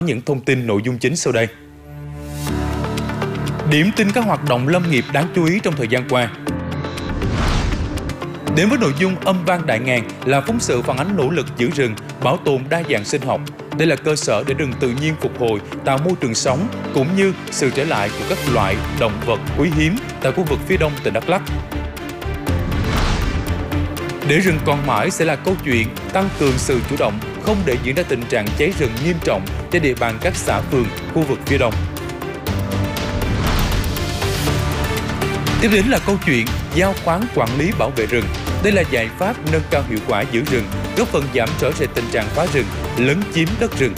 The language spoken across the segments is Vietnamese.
Những thông tin nội dung chính sau đây. Điểm tin các hoạt động lâm nghiệp đáng chú ý trong thời gian qua. Đến với nội dung âm vang đại ngàn là phóng sự phản ánh nỗ lực giữ rừng, bảo tồn đa dạng sinh học. Đây là cơ sở để rừng tự nhiên phục hồi, tạo môi trường sống cũng như sự trở lại của các loại động vật quý hiếm tại khu vực phía đông tỉnh Đắk Lắk. Để rừng còn mãi sẽ là câu chuyện tăng cường sự chủ động, không để diễn ra tình trạng cháy rừng nghiêm trọng trên địa bàn các xã phường, khu vực phía đông. Tiếp đến là câu chuyện giao khoán quản lý bảo vệ rừng. Đây là giải pháp nâng cao hiệu quả giữ rừng, góp phần giảm rõ rệt tình trạng phá rừng, lấn chiếm đất rừng.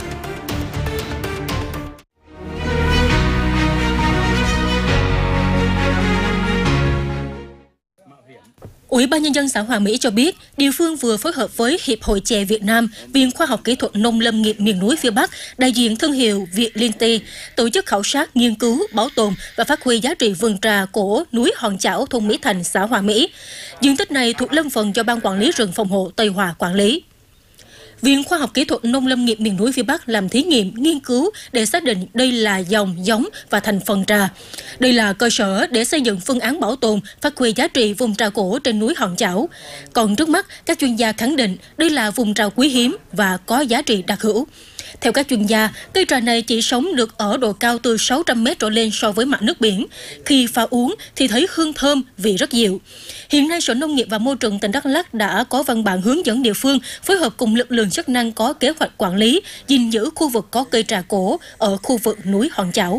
Ủy ban Nhân dân xã Hòa Mỹ cho biết, địa phương vừa phối hợp với Hiệp hội chè Việt Nam, Viện Khoa học Kỹ thuật Nông lâm nghiệp miền núi phía Bắc, đại diện thương hiệu Việt Liên Tây, tổ chức khảo sát, nghiên cứu, bảo tồn và phát huy giá trị vườn trà cổ núi Hòn Chảo, thôn Mỹ Thành, xã Hòa Mỹ. Diện tích này thuộc lâm phần do Ban Quản lý rừng phòng hộ Tây Hòa quản lý. Viện Khoa học Kỹ thuật Nông lâm nghiệp miền núi phía Bắc làm thí nghiệm, nghiên cứu để xác định đây là dòng, giống và thành phần trà. Đây là cơ sở để xây dựng phương án bảo tồn, phát huy giá trị vùng trà cổ trên núi Hòn Chảo. Còn trước mắt, các chuyên gia khẳng định đây là vùng trà quý hiếm và có giá trị đặc hữu. Theo các chuyên gia, cây trà này chỉ sống được ở độ cao từ 600 m trở lên so với mặt nước biển. Khi pha uống thì thấy hương thơm, vị rất dịu. Hiện nay, Sở Nông nghiệp và Môi trường tỉnh Đắk Lắk đã có văn bản hướng dẫn địa phương phối hợp cùng lực lượng chức năng có kế hoạch quản lý, gìn giữ khu vực có cây trà cổ ở khu vực núi Hòn Chảo.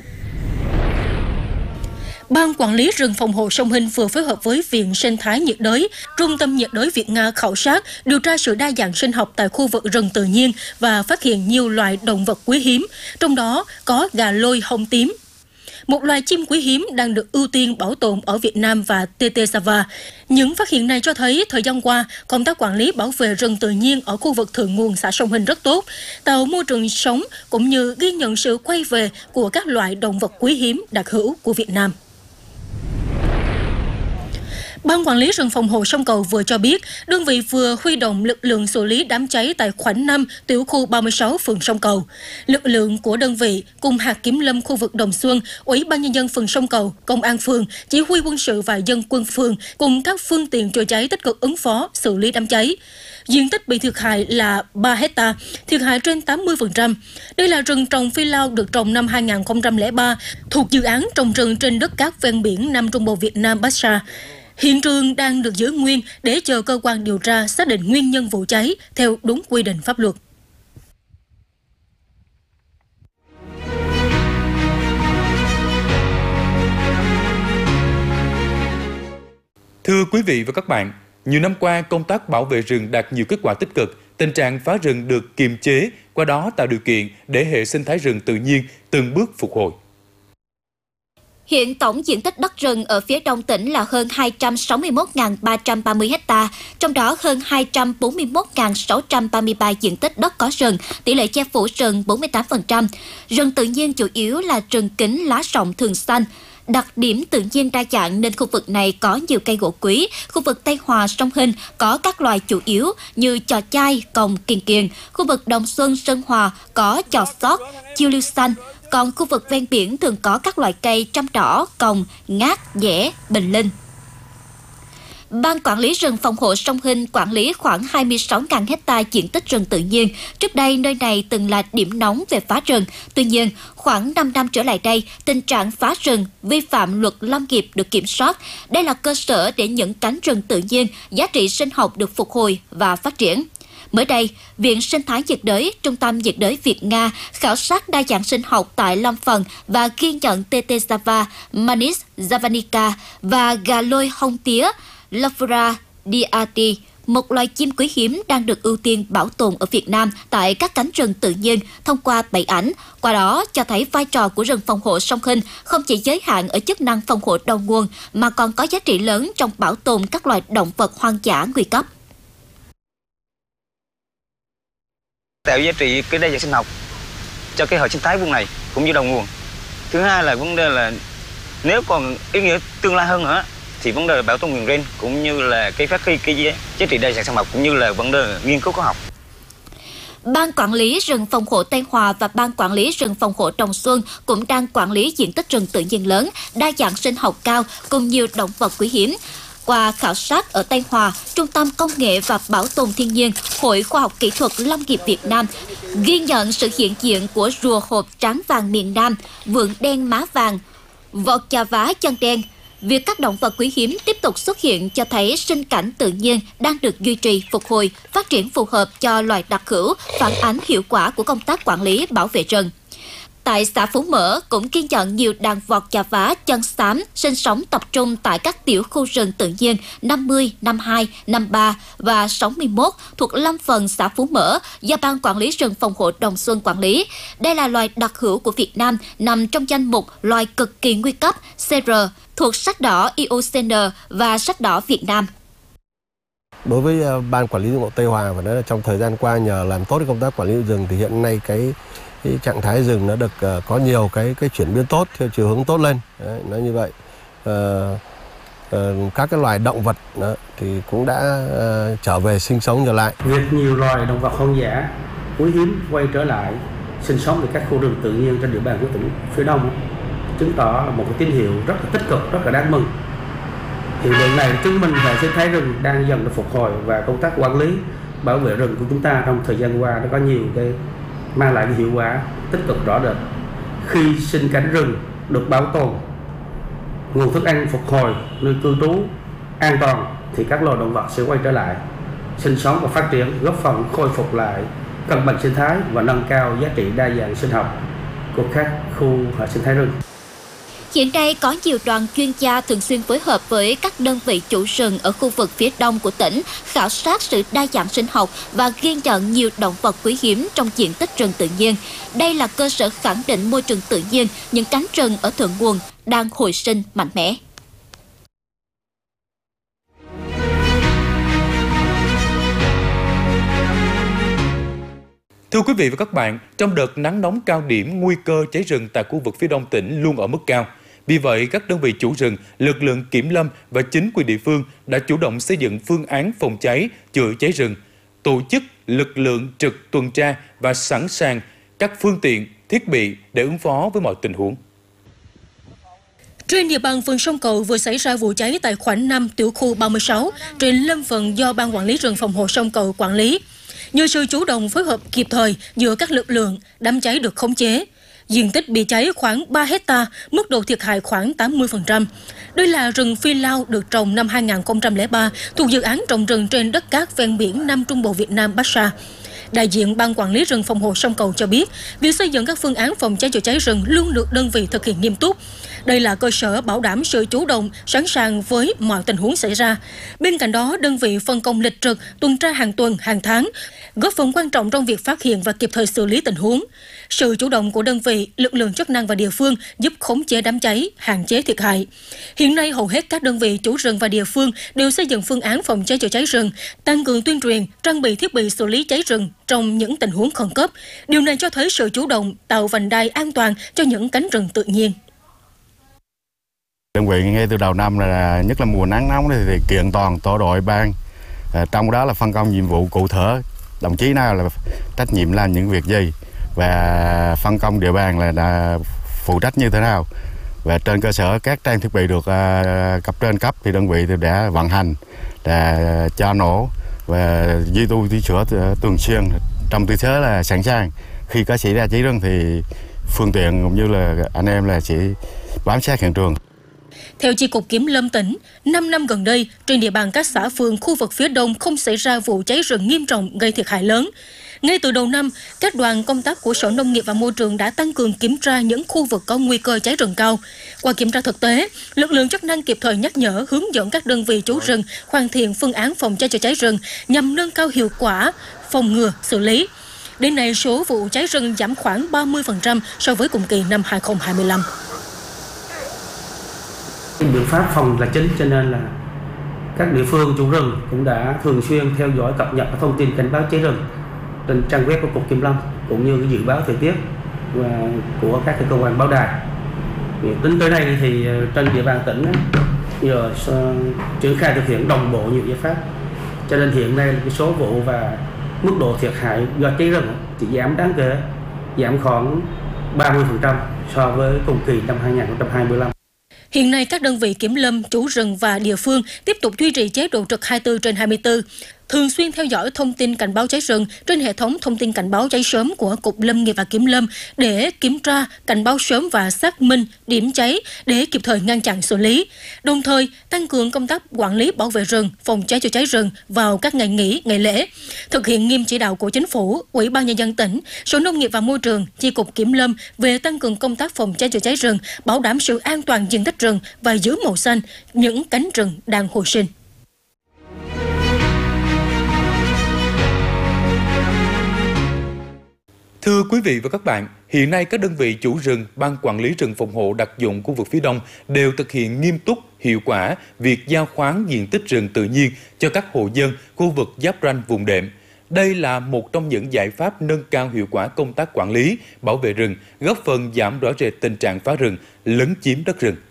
Ban Quản lý rừng phòng hộ sông Hinh vừa phối hợp với Viện Sinh thái nhiệt đới, Trung tâm nhiệt đới Việt Nga khảo sát, điều tra sự đa dạng sinh học tại khu vực rừng tự nhiên và phát hiện nhiều loài động vật quý hiếm, trong đó có gà lôi hông tím. Một loài chim quý hiếm đang được ưu tiên bảo tồn ở Việt Nam và TT Sava. Những phát hiện này cho thấy thời gian qua, công tác quản lý bảo vệ rừng tự nhiên ở khu vực thượng nguồn xã Sông Hinh rất tốt, tạo môi trường sống cũng như ghi nhận sự quay về của các loại động vật quý hiếm đặc hữu của Việt Nam. Ban Quản lý rừng phòng hộ sông Cầu vừa cho biết, đơn vị vừa huy động lực lượng xử lý đám cháy tại khoảnh 5 tiểu khu 36 phường Sông Cầu. Lực lượng của đơn vị cùng hạt kiểm lâm khu vực Đồng Xuân, Ủy ban Nhân dân phường Sông Cầu, Công an phường, chỉ huy quân sự và dân quân phường cùng các phương tiện chữa cháy tích cực ứng phó, xử lý đám cháy. Diện tích bị thiệt hại là 3 hectare, thiệt hại trên 80%. Đây là rừng trồng phi lao được trồng năm 2003, thuộc dự án trồng rừng trên đất cát ven biển Nam Trung Bộ Việt Nam Bassa. Hiện trường đang được giữ nguyên để chờ cơ quan điều tra xác định nguyên nhân vụ cháy theo đúng quy định pháp luật. Thưa quý vị và các bạn, nhiều năm qua công tác bảo vệ rừng đạt nhiều kết quả tích cực, tình trạng phá rừng được kiềm chế, qua đó tạo điều kiện để hệ sinh thái rừng tự nhiên từng bước phục hồi. Hiện tổng diện tích đất rừng ở phía đông tỉnh là hơn 261.330 ha, trong đó hơn 241.633 diện tích đất có rừng, tỷ lệ che phủ rừng 48%. Rừng tự nhiên chủ yếu là rừng kính lá rộng thường xanh. Đặc điểm tự nhiên đa dạng nên khu vực này có nhiều cây gỗ quý. Khu vực Tây Hòa, Sông Hinh có các loài chủ yếu như chò chai, còng, kiền kiền. Khu vực Đồng Xuân, Sơn Hòa có chò sót, chiêu lưu xanh. Còn khu vực ven biển thường có các loại cây trăm đỏ, còng, ngát, dẻ, bình linh. Ban Quản lý rừng phòng hộ sông Hinh quản lý khoảng 26.000 hectare diện tích rừng tự nhiên. Trước đây, nơi này từng là điểm nóng về phá rừng. Tuy nhiên, khoảng 5 năm trở lại đây, tình trạng phá rừng, vi phạm luật lâm nghiệp được kiểm soát. Đây là cơ sở để những cánh rừng tự nhiên, giá trị sinh học được phục hồi và phát triển. Mới đây, Viện Sinh thái nhiệt đới, Trung tâm nhiệt đới Việt Nga khảo sát đa dạng sinh học tại lâm phần và ghi nhận TT Sava, Manis javanica và gà lôi hông tía, Lafura diati, một loài chim quý hiếm đang được ưu tiên bảo tồn ở Việt Nam tại các cánh rừng tự nhiên thông qua 7 ảnh. Qua đó cho thấy vai trò của rừng phòng hộ sông Hinh không chỉ giới hạn ở chức năng phòng hộ đầu nguồn mà còn có giá trị lớn trong bảo tồn các loài động vật hoang dã nguy cấp. Tạo giá trị cái đa dạng sinh học cho cái hệ sinh thái vùng này cũng như đầu nguồn. Thứ hai là vấn đề là nếu còn ý nghĩa tương lai hơn nữa thì vấn đề bảo tồn nguồn gen cũng như là cái phát huy cái giá trị đa dạng sinh học cũng như là vấn đề nghiên cứu khoa học. Ban quản lý rừng phòng hộ Tây Hòa và Ban quản lý rừng phòng hộ Đồng Xuân cũng đang quản lý diện tích rừng tự nhiên lớn, đa dạng sinh học cao cùng nhiều động vật quý hiếm. Qua khảo sát ở Tây Hòa, Trung tâm Công nghệ và Bảo tồn Thiên nhiên, Hội Khoa học Kỹ thuật Lâm nghiệp Việt Nam ghi nhận sự hiện diện của rùa hộp trán vàng miền Nam, vượn đen má vàng, vọt chà vá chân đen. Việc các động vật quý hiếm tiếp tục xuất hiện cho thấy sinh cảnh tự nhiên đang được duy trì, phục hồi, phát triển phù hợp cho loài đặc hữu, phản ánh hiệu quả của công tác quản lý bảo vệ rừng. Tại xã Phú Mỡ cũng ghi nhận nhiều đàn vọt chà vá chân xám sinh sống tập trung tại các tiểu khu rừng tự nhiên 50, 52, 53 và 61 thuộc lâm phần xã Phú Mỡ do Ban quản lý rừng phòng hộ Đồng Xuân quản lý. Đây là loài đặc hữu của Việt Nam nằm trong danh mục loài cực kỳ nguy cấp CR thuộc sách đỏ IUCN và sách đỏ Việt Nam. Đối với Ban quản lý rừng Tây Hòa và nói là trong thời gian qua nhờ làm tốt công tác quản lý rừng thì hiện nay cái trạng thái rừng nó được có nhiều cái chuyển biến tốt theo chiều hướng tốt lên. Đấy, nói như vậy các cái loài động vật đó, thì cũng đã trở về sinh sống trở lại. Việc nhiều loài động vật hoang dã quý hiếm quay trở lại sinh sống tại các khu rừng tự nhiên trên địa bàn của tỉnh phía Đông chứng tỏ là một cái tín hiệu rất là tích cực, rất là đáng mừng. Hiện tượng này chứng minh hệ sinh thái rừng đang dần được phục hồi và công tác quản lý bảo vệ rừng của chúng ta trong thời gian qua đã có nhiều cái mang lại cái hiệu quả tích cực rõ rệt. Khi sinh cảnh rừng được bảo tồn, nguồn thức ăn phục hồi, nơi cư trú an toàn thì các loài động vật sẽ quay trở lại sinh sống và phát triển, góp phần khôi phục lại cân bằng sinh thái và nâng cao giá trị đa dạng sinh học của các khu hệ sinh thái rừng. Hiện nay có nhiều đoàn chuyên gia thường xuyên phối hợp với các đơn vị chủ rừng ở khu vực phía đông của tỉnh khảo sát sự đa dạng sinh học và ghi nhận nhiều động vật quý hiếm trong diện tích rừng tự nhiên. Đây là cơ sở khẳng định môi trường tự nhiên, những cánh rừng ở thượng nguồn đang hồi sinh mạnh mẽ. Thưa quý vị và các bạn, trong đợt nắng nóng cao điểm, nguy cơ cháy rừng tại khu vực phía đông tỉnh luôn ở mức cao. Vì vậy, các đơn vị chủ rừng, lực lượng kiểm lâm và chính quyền địa phương đã chủ động xây dựng phương án phòng cháy, chữa cháy rừng, tổ chức lực lượng trực tuần tra và sẵn sàng các phương tiện, thiết bị để ứng phó với mọi tình huống. Trên địa bàn phường Sông Cầu vừa xảy ra vụ cháy tại khoảnh 5 tiểu khu 36 trên lâm phần do Ban quản lý rừng phòng hộ Sông Cầu quản lý. Nhờ sự chủ động phối hợp kịp thời giữa các lực lượng, đám cháy được khống chế. Diện tích bị cháy khoảng 3 hectare, mức độ thiệt hại khoảng 80%. Đây là rừng phi lao được trồng năm 2003 thuộc dự án trồng rừng trên đất cát ven biển Nam Trung Bộ Việt Nam Bắc Sa. Đại diện Ban quản lý rừng phòng hộ Sông Cầu cho biết, việc xây dựng các phương án phòng cháy chữa cháy rừng luôn được đơn vị thực hiện nghiêm túc. Đây là cơ sở bảo đảm sự chủ động, sẵn sàng với mọi tình huống xảy ra. Bên cạnh đó, đơn vị phân công lịch trực, tuần tra hàng tuần, hàng tháng, góp phần quan trọng trong việc phát hiện và kịp thời xử lý tình huống. Sự chủ động của đơn vị, lực lượng chức năng và địa phương giúp khống chế đám cháy, hạn chế thiệt hại. Hiện nay, hầu hết các đơn vị chủ rừng và địa phương đều xây dựng phương án phòng cháy chữa cháy rừng, tăng cường tuyên truyền, trang bị thiết bị xử lý cháy rừng trong những tình huống khẩn cấp. Điều này cho thấy sự chủ động, tạo vành đai an toàn cho những cánh rừng tự nhiên. Đơn vị ngay từ đầu năm là nhất là mùa nắng nóng thì kiện toàn tổ đội ban, trong đó là phân công nhiệm vụ cụ thể, đồng chí nào là trách nhiệm làm những việc gì và phân công địa bàn là phụ trách như thế nào. Và trên cơ sở các trang thiết bị được cấp trên cấp thì đơn vị đã vận hành, đã cho nổ và duy tu sửa chữa thường xuyên, trong tư thế là sẵn sàng khi có xảy ra cháy rừng thì phương tiện cũng như là anh em là sẽ bám sát hiện trường. Theo Chi cục Kiểm lâm tỉnh, 5 năm gần đây, trên địa bàn các xã phường khu vực phía đông không xảy ra vụ cháy rừng nghiêm trọng gây thiệt hại lớn. Ngay từ đầu năm, các đoàn công tác của Sở Nông nghiệp và Môi trường đã tăng cường kiểm tra những khu vực có nguy cơ cháy rừng cao. Qua kiểm tra thực tế, lực lượng chức năng kịp thời nhắc nhở, hướng dẫn các đơn vị chủ rừng hoàn thiện phương án phòng cháy chữa cháy rừng nhằm nâng cao hiệu quả phòng ngừa, xử lý. Đến nay, số vụ cháy rừng giảm khoảng 30% so với cùng kỳ năm 2025. Biện pháp phòng là chính, cho nên là các địa phương chủ rừng cũng đã thường xuyên theo dõi cập nhật thông tin cảnh báo cháy rừng trên trang web của Cục Kiểm lâm cũng như dự báo thời tiết của các cơ quan báo đài. Tính tới nay thì trên địa bàn tỉnh nhờ triển khai thực hiện đồng bộ nhiều giải pháp, cho nên hiện nay cái số vụ và mức độ thiệt hại do cháy rừng thì giảm đáng kể, giảm khoảng 30% so với cùng kỳ năm 2025. Hiện nay, các đơn vị kiểm lâm, chủ rừng và địa phương tiếp tục duy trì chế độ trực 24/24, thường xuyên theo dõi thông tin cảnh báo cháy rừng trên hệ thống thông tin cảnh báo cháy sớm của Cục Lâm nghiệp và Kiểm lâm để kiểm tra, cảnh báo sớm và xác minh điểm cháy để kịp thời ngăn chặn xử lý. Đồng thời, tăng cường công tác quản lý bảo vệ rừng, phòng cháy chữa cháy rừng vào các ngày nghỉ, ngày lễ. Thực hiện nghiêm chỉ đạo của Chính phủ, Ủy ban Nhân dân tỉnh, Sở Nông nghiệp và Môi trường, Chi cục Kiểm lâm về tăng cường công tác phòng cháy chữa cháy rừng, bảo đảm sự an toàn diện tích rừng và giữ màu xanh những cánh rừng đang hồi sinh. Thưa quý vị và các bạn, hiện nay các đơn vị chủ rừng, ban quản lý rừng phòng hộ đặc dụng khu vực phía Đông đều thực hiện nghiêm túc, hiệu quả việc giao khoán diện tích rừng tự nhiên cho các hộ dân khu vực giáp ranh vùng đệm. Đây là một trong những giải pháp nâng cao hiệu quả công tác quản lý, bảo vệ rừng, góp phần giảm rõ rệt tình trạng phá rừng, lấn chiếm đất rừng.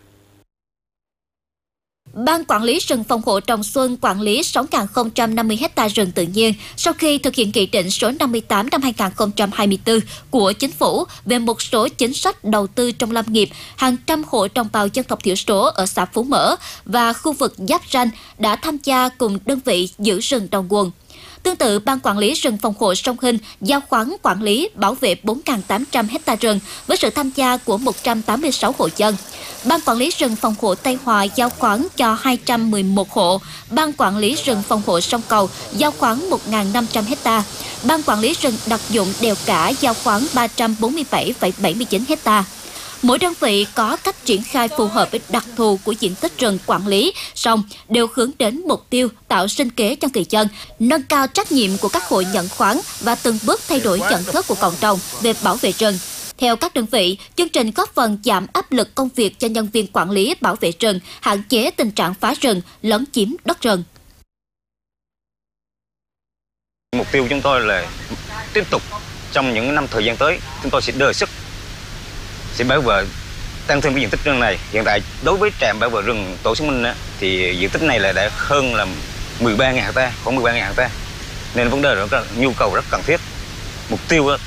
Ban quản lý rừng phòng hộ Đồng Xuân quản lý 6.050 ha rừng tự nhiên sau khi thực hiện nghị định số 58 năm 2024 của Chính phủ về một số chính sách đầu tư trong lâm nghiệp, hàng trăm hộ đồng bào dân tộc thiểu số ở xã Phú Mỡ và khu vực giáp ranh đã tham gia cùng đơn vị giữ rừng đầu nguồn. Tương tự, Ban quản lý rừng phòng hộ Sông Hinh giao khoán quản lý bảo vệ 4.800 ha rừng với sự tham gia của 186 hộ dân. Ban quản lý rừng phòng hộ Tây Hòa giao khoán cho 211 hộ. Ban quản lý rừng phòng hộ Sông Cầu giao khoán 1.500 ha. Ban quản lý rừng đặc dụng Đèo Cả giao khoán 347,79 ha. Mỗi đơn vị có cách triển khai phù hợp với đặc thù của diện tích rừng quản lý, song đều hướng đến mục tiêu tạo sinh kế cho người dân, nâng cao trách nhiệm của các hộ nhận khoán và từng bước thay đổi nhận thức của cộng đồng về bảo vệ rừng. Theo các đơn vị, chương trình góp phần giảm áp lực công việc cho nhân viên quản lý bảo vệ rừng, hạn chế tình trạng phá rừng, lấn chiếm đất rừng. Mục tiêu chúng tôi là tiếp tục trong những năm thời gian tới, chúng tôi sẽ đề xuất sẽ bảo vệ tăng thêm cái diện tích rừng này. Hiện tại đối với trạm bảo vệ rừng Tổ Sông Minh thì diện tích này là đã hơn là 13.000 ha, khoảng 13.000 ha. Nên vấn đề đó là nhu cầu rất cần thiết. Mục tiêu đó,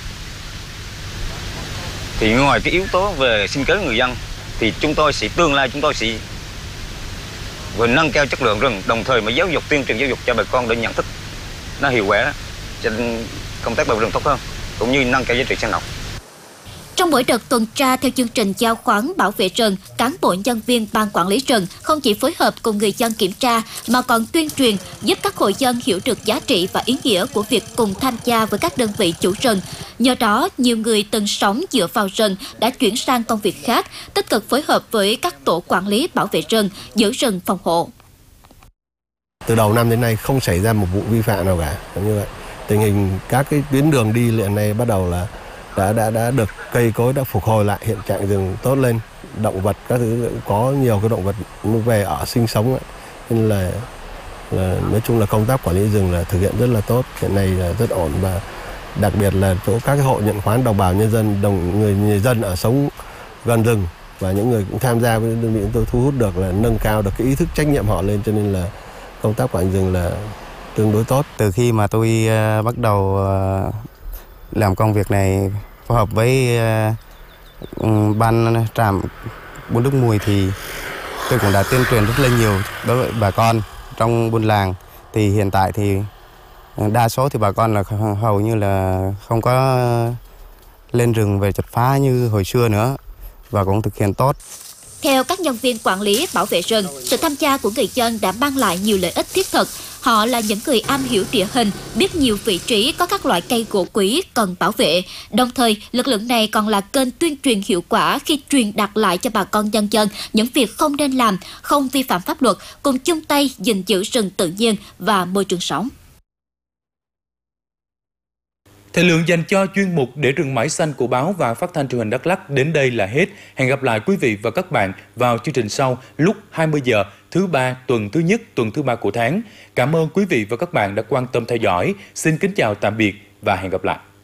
thì ngoài cái yếu tố về sinh kế người dân thì tương lai chúng tôi sẽ vừa nâng cao chất lượng rừng, đồng thời mà tuyên truyền giáo dục cho bà con để nhận thức nó hiệu quả cho công tác bảo vệ rừng tốt hơn, cũng như nâng cao giá trị sinh học. Trong mỗi đợt tuần tra theo chương trình giao khoán bảo vệ rừng, cán bộ nhân viên ban quản lý rừng không chỉ phối hợp cùng người dân kiểm tra mà còn tuyên truyền giúp các hộ dân hiểu được giá trị và ý nghĩa của việc cùng tham gia với các đơn vị chủ rừng. Nhờ đó, nhiều người từng sống dựa vào rừng đã chuyển sang công việc khác, tích cực phối hợp với các tổ quản lý bảo vệ rừng, giữ rừng phòng hộ. Từ đầu năm đến nay không xảy ra một vụ vi phạm nào cả. Như vậy, tình hình các cái tuyến đường đi hiện nay bắt đầu là đã được cây cối đã phục hồi lại, hiện trạng rừng tốt lên, động vật các thứ có nhiều cái động vật về ở sinh sống, nên là nói chung là công tác quản lý rừng là thực hiện rất là tốt, hiện nay là rất ổn, và đặc biệt là chỗ các cái hộ nhận khoán đồng bào nhân dân, người dân ở sống gần rừng và những người cũng tham gia với đơn vị chúng tôi thu hút được là nâng cao được cái ý thức trách nhiệm họ lên, cho nên là công tác quản lý rừng là tương đối tốt. Từ khi mà tôi bắt đầu làm công việc này phối hợp với ban trạm buôn Đức Mùi thì tôi cũng đã tuyên truyền rất là nhiều đối với bà con trong buôn làng. Thì hiện tại thì đa số thì bà con là hầu như là không có lên rừng về chặt phá như hồi xưa nữa và cũng thực hiện tốt. Theo các nhân viên quản lý bảo vệ rừng, sự tham gia của người dân đã mang lại nhiều lợi ích thiết thực. Họ là những người am hiểu địa hình, biết nhiều vị trí có các loại cây gỗ quý cần bảo vệ. Đồng thời, lực lượng này còn là kênh tuyên truyền hiệu quả khi truyền đạt lại cho bà con nhân dân những việc không nên làm, không vi phạm pháp luật, cùng chung tay gìn giữ rừng tự nhiên và môi trường sống. Thời lượng dành cho chuyên mục Để rừng mãi xanh của báo và phát thanh truyền hình Đắk Lắk đến đây là hết. Hẹn gặp lại quý vị và các bạn vào chương trình sau lúc 20 giờ thứ ba tuần thứ nhất, tuần thứ ba của tháng. Cảm ơn quý vị và các bạn đã quan tâm theo dõi. Xin kính chào tạm biệt và hẹn gặp lại.